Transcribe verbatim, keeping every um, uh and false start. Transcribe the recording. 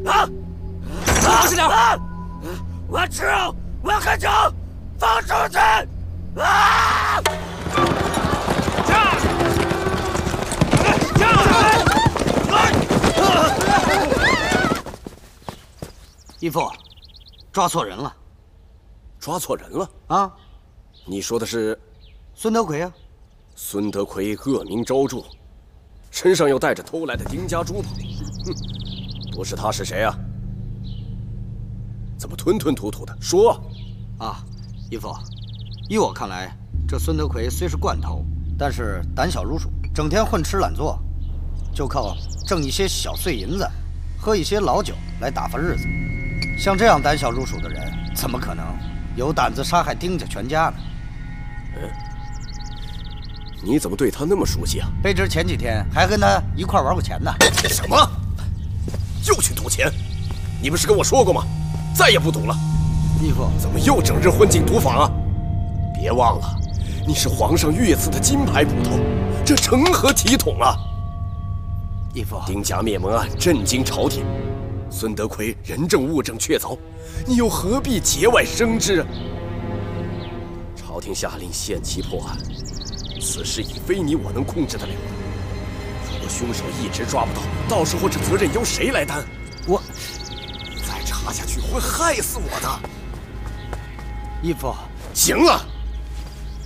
啊！ 老实点！ 啊！我吃肉，我喝酒，放出去！啊！ 义父，抓错人了。 抓错人了啊！ 你说的是孙德奎啊？ 孙德奎恶名昭著，身上又带着偷来的丁家珠宝。哼，不是他是谁啊？怎么吞吞吐吐的？说啊！义父，依我看来，这孙德奎虽是惯偷，但是胆小如鼠，整天混吃懒做，就靠挣一些小碎银子，喝一些老酒来打发日子。像这样胆小如鼠的人，怎么可能有胆子杀害丁家全家呢？ 嗯，你怎么对他那么熟悉啊？ 卑职前几天还跟他一块玩过钱呢。 什么？又去赌钱？你不是跟我说过吗？再也不赌了。 义父， 怎么又整日混进赌坊啊？别忘了，你是皇上御赐的金牌捕头，这成何体统啊！ 义父， 丁家灭门案震惊朝廷，孙德奎人证物证确凿，你又何必节外生枝？朝廷下令限期破案，此事已非你我能控制得了。如果凶手一直抓不到，到时候这责任由谁来担？ 我， 你再查下去会害死我的。 义父， 行了。